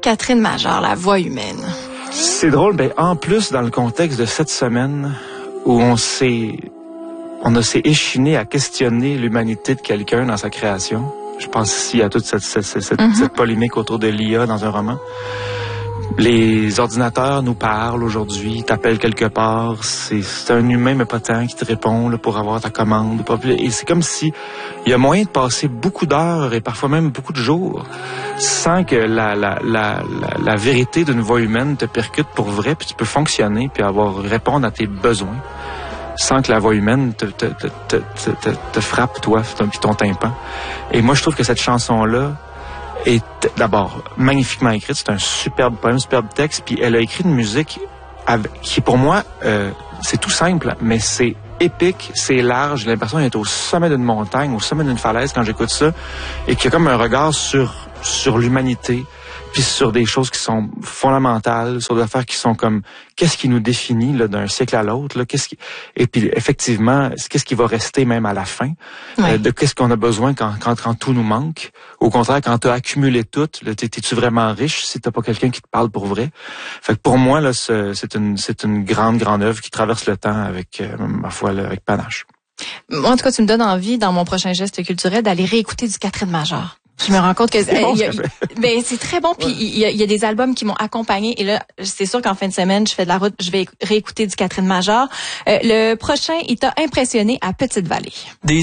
Catherine Major, la voix humaine. C'est drôle, en plus, dans le contexte de cette semaine où on s'est échiné à questionner l'humanité de quelqu'un dans sa création. Je pense ici à toute cette polémique autour de l'IA dans un roman. Les ordinateurs nous parlent aujourd'hui, t'appellent quelque part, c'est un humain mais pas tant qui te répond là, pour avoir ta commande. Et c'est comme si il y a moyen de passer beaucoup d'heures et parfois même beaucoup de jours sans que la vérité d'une voix humaine te percute pour vrai, puis tu peux fonctionner puis répondre à tes besoins sans que la voix humaine te frappe toi puis ton tympan. Et moi je trouve que cette chanson-là est d'abord magnifiquement écrite, c'est un superbe poème, superbe texte, puis elle a écrit une musique qui pour moi, c'est tout simple, mais c'est épique, c'est large, j'ai l'impression d'être au sommet d'une montagne, au sommet d'une falaise quand j'écoute ça, et qu'il y a comme un regard sur l'humanité, puis sur des choses qui sont fondamentales, sur des affaires qui sont comme qu'est-ce qui nous définit là, d'un siècle à l'autre, là, et puis effectivement, qu'est-ce qui va rester même à la fin, de qu'est-ce qu'on a besoin quand tout nous manque. Au contraire, quand tu as accumulé tout, là, t'es-tu vraiment riche si t'as pas quelqu'un qui te parle pour vrai? Fait que pour moi, là, c'est une grande œuvre qui traverse le temps avec, ma foi, là, avec panache. Moi, en tout cas, tu me donnes envie, dans mon prochain geste culturel, d'aller réécouter du Catherine Major. Je me rends compte que c'est très bon. Puis il y a des albums qui m'ont accompagné. Et là, c'est sûr qu'en fin de semaine, je fais de la route, je vais réécouter du Catherine Major. Le prochain, il t'a impressionné à Petite-Vallée.